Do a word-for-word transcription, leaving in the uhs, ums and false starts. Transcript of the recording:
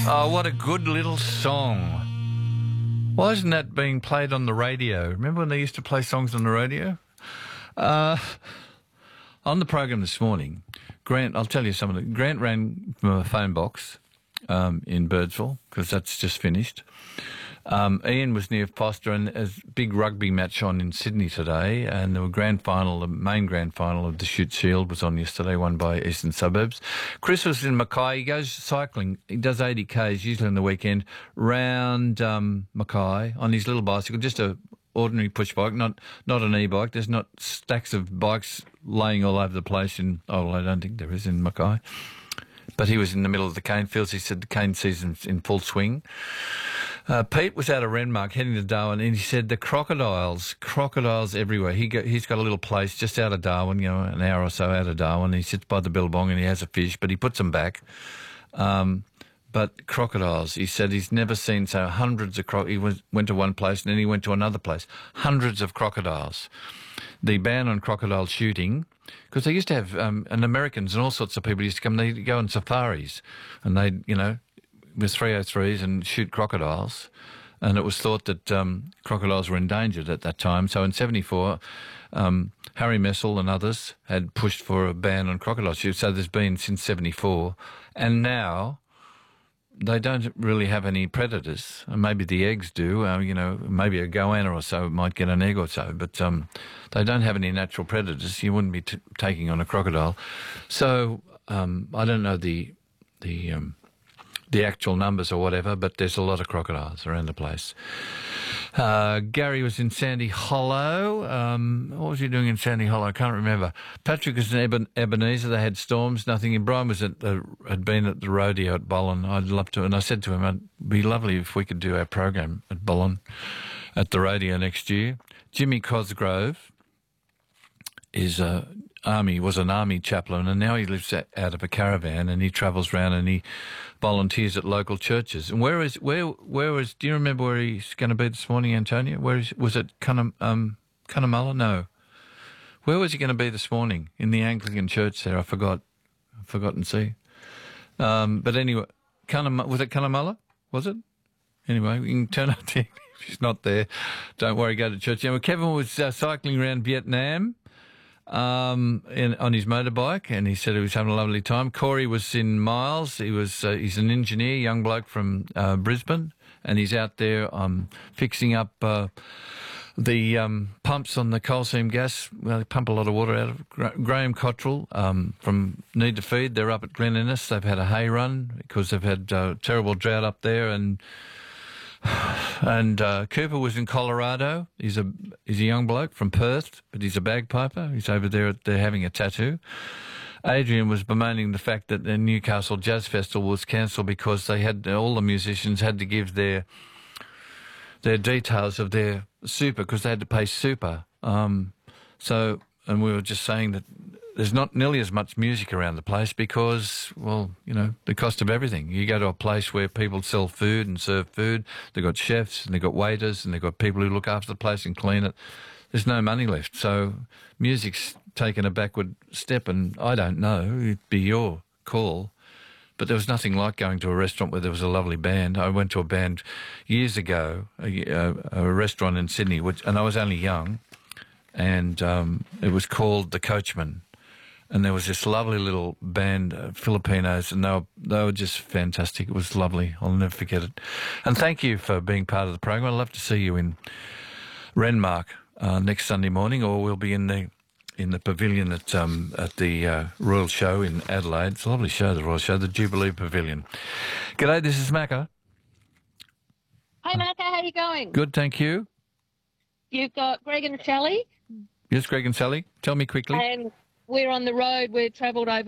Oh, what a good little song. Why isn't that being played on the radio? Remember when they used to play songs on the radio? Uh, on the program this morning, Grant, I'll tell you some of the... Grant ran from a phone box um, in Birdsville, because that's just finished. Um, Ian was near Foster, and there's a big rugby match on in Sydney today, and the grand final, the main grand final of the Shute Shield was on yesterday, won by Eastern Suburbs. Chris was in Mackay. He goes cycling. He does eighty kays, usually on the weekend, round um, Mackay on his little bicycle, just a ordinary push bike, not not an e-bike. There's not stacks of bikes laying all over the place in, oh, I don't think there is in Mackay. But he was in the middle of the cane fields. He said the cane season's in full swing. Uh, Pete was out of Renmark heading to Darwin, and he said the crocodiles, crocodiles everywhere. He go, he's got a little place just out of Darwin, you know, an hour or so out of Darwin. He sits by the billabong and he has a fish, but he puts them back. Um, but crocodiles, he said he's never seen so hundreds of crocodiles. He was, went to one place and then he went to another place. Hundreds of crocodiles. The ban on crocodile shooting, because they used to have, um, and Americans and all sorts of people used to come, they'd go on safaris and they'd, you know, with three oh threes and shoot crocodiles. And it was thought that um, crocodiles were endangered at that time. So in seventy-four, um, Harry Messel and others had pushed for a ban on crocodile shooting. So there's been since seventy-four. And now they don't really have any predators. Maybe the eggs do. Uh, you know, maybe a goanna or so might get an egg or so. But um, they don't have any natural predators. You wouldn't be t- taking on a crocodile. So um, I don't know the... the um, the actual numbers or whatever, but there's a lot of crocodiles around the place. Uh, Gary was in Sandy Hollow. Um, what was he doing in Sandy Hollow? I can't remember. Patrick was in Eben- Ebenezer. They had storms, nothing. And Brian was at the, had been at the rodeo at Bollen. I'd love to. And I said to him, it'd be lovely if we could do our program at Bollen at the rodeo next year. Jimmy Cosgrove is a... Army was an army chaplain, and now he lives out of a caravan, and he travels around and he volunteers at local churches. And where is where where is? Do you remember where he's going to be this morning, Antonia? Where is was it? Cunham, um, Cunnamulla? No. Where was he going to be this morning? In the Anglican church there. I forgot. I've forgotten. See. Um, but anyway, Cunham, was it Cunnamulla? Was it? Anyway, we can turn up there. If he's not there, don't worry. Go to church. Anyway, Kevin was uh, cycling around Vietnam. Um, in, on his motorbike, and he said he was having a lovely time. Corey was in Miles. He was uh, he's an engineer, young bloke from uh, Brisbane, and he's out there um, fixing up uh, the um, pumps on the coal seam gas. Well, they pump a lot of water out of Gra- Graham Cottrell um, from Need to Feed. They're up at Glen Innes. They've had a hay run because they've had uh, terrible drought up there, and And uh, Cooper was in Colorado. He's a he's a young bloke from Perth, but he's a bagpiper. He's over there. At, they're having a tattoo. Adrian was bemoaning the fact that the Newcastle Jazz Festival was cancelled because they had all the musicians had to give their their details of their super because they had to pay super. Um, so, and we were just saying that there's not nearly as much music around the place because, well, you know, the cost of everything. You go to a place where people sell food and serve food. They've got chefs and they've got waiters and they've got people who look after the place and clean it. There's no money left. So music's taken a backward step, and I don't know. It'd be your call. But there was nothing like going to a restaurant where there was a lovely band. I went to a band years ago, a, a, a restaurant in Sydney, which, and I was only young, and um, it was called The Coachman. And there was this lovely little band, uh, Filipinos, and they were, they were just fantastic. It was lovely. I'll never forget it. And thank you for being part of the program. I'd love to see you in Renmark uh, next Sunday morning, or we'll be in the in the pavilion at um, at the uh, Royal Show in Adelaide. It's a lovely show, the Royal Show, the Jubilee Pavilion. G'day, this is Macca. Hey, Macca, how you going? Good, thank you. You've got Greg and Sally. Yes, Greg and Sally. Tell me quickly. And we're on the road. We've travelled over